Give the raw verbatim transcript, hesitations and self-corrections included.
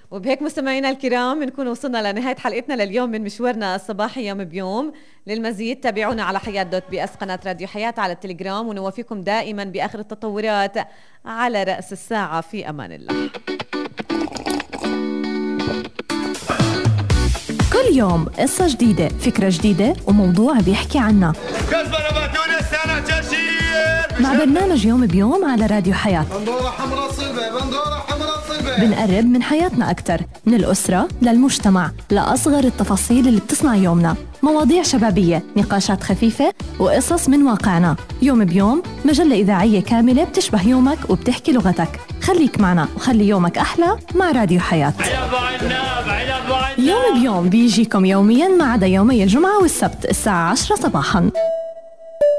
وبهيك مستمعينا الكرام بنكون وصلنا لنهاية حلقتنا لليوم من مشوارنا الصباحي يوم بيوم. للمزيد تابعونا على حياة دوت بي اس قناة راديو حياة على التليجرام، ونوافيكم دائما بآخر التطورات على رأس الساعة. في أمان الله. كل يوم قصة جديدة، فكرة جديدة، وموضوع بيحكي عنا مع برنامج يوم بيوم على راديو حياة. بندورة حمراء صلبة، بندورة حمراء صلبة. بنقرب من حياتنا أكتر، من الأسرة للمجتمع، لأصغر التفاصيل اللي بتصنع يومنا. مواضيع شبابية، نقاشات خفيفة، وقصص من واقعنا. يوم بيوم مجلة إذاعية كاملة بتشبه يومك وبتحكي لغتك. خليك معنا وخلي يومك أحلى مع راديو حياة. يوم بيوم بيجيكم يوميا ما عدا يومي الجمعة والسبت الساعة عشرة صباحا.